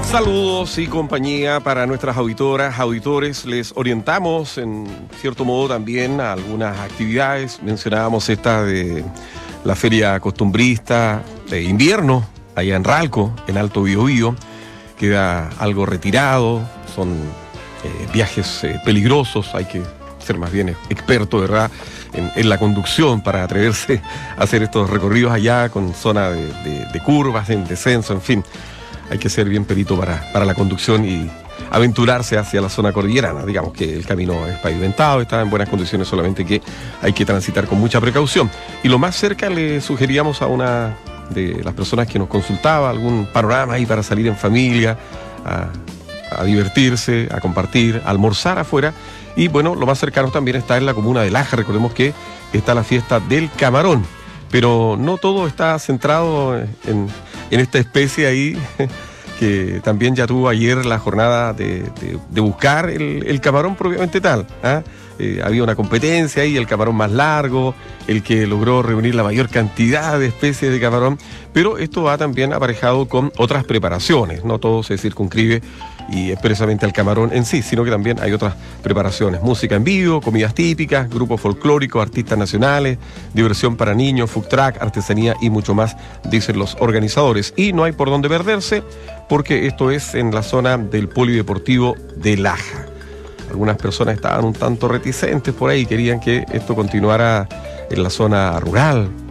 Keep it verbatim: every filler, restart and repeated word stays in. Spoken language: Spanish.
Saludos y compañía para nuestras auditoras, auditores. Les orientamos en cierto modo también a algunas actividades. Mencionábamos esta de la feria costumbrista de invierno allá en Ralco, en Alto Biobío. Queda algo retirado, son eh, viajes eh, peligrosos, hay que ser más bien experto, ¿verdad?, en, en la conducción para atreverse a hacer estos recorridos allá con zona de, de, de curvas, en descenso, en fin. Hay que ser bien perito para, para la conducción y aventurarse hacia la zona cordillerana. Digamos que el camino es pavimentado, está en buenas condiciones, solamente que hay que transitar con mucha precaución. Y lo más cerca le sugeríamos a una de las personas que nos consultaba algún panorama ahí para salir en familia, a, a divertirse, a compartir, a almorzar afuera. Y bueno, lo más cercano también está en la comuna de Laja. Recordemos que está la fiesta del camarón, pero no todo está centrado en, en esta especie ahí, que también ya tuvo ayer la jornada de, de, de buscar el, el camarón propiamente tal, ¿ah? Eh, había una competencia ahí, el camarón más largo, el que logró reunir la mayor cantidad de especies de camarón, pero esto va también aparejado con otras preparaciones, no todo se circunscribe y expresamente al camarón en sí, sino que también hay otras preparaciones, música en vivo, comidas típicas, grupos folclóricos, artistas nacionales, diversión para niños, food truck, artesanía y mucho más, dicen los organizadores. Y no hay por dónde perderse, porque esto es en la zona del Polideportivo de Laja. Algunas personas estaban un tanto reticentes por ahí, querían que esto continuara en la zona rural,